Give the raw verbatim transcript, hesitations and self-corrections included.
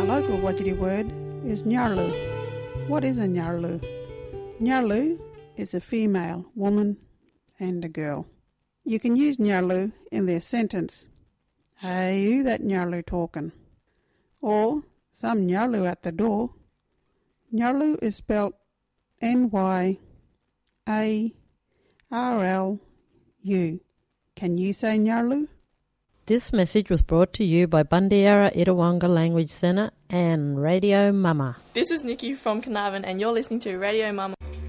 local Wajiri word is Nyarlu. What is a Nyarlu? Nyarlu is a female, woman, and a girl. You can use Nyarlu in their sentence. Hey, you that Nyarlu talking? Or some Nyarlu at the door. Nyarlu is spelt N Y A R L U. Can you say Nyarlu? This message was brought to you by Bundiara Itawanga Language Centre and Radio Mama. This is Nikki from Carnarvon and you're listening to Radio Mama.